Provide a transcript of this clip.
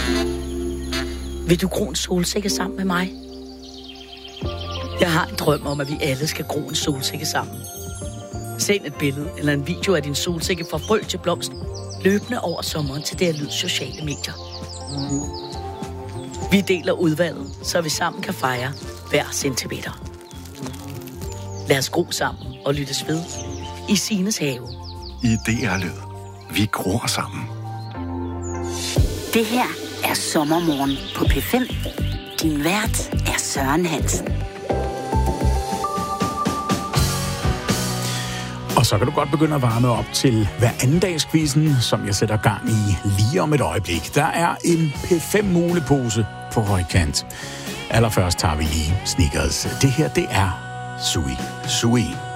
Vil du gro en solsikke sammen med mig? Jeg har en drøm om, at vi alle skal gro en solsikke sammen. Send et billede eller en video af din solsikke fra frø til blomst, løbende over sommeren til DR Lyds sociale medier. Vi deler udvalget, så vi sammen kan fejre hver centimeter. Lad os gro sammen og lyttes ved i Signes have. I DR Lyd. Vi gror sammen. Det her er Sommermorgen på P5. Din vært er Søren Hansen. Og så kan du godt begynde at varme op til hver anden dags-quizzen, som jeg sætter gang i lige om et øjeblik. Der er en P5-mulepose på højkant. Allerførst tager vi lige Snickers. Det her, det er Sui.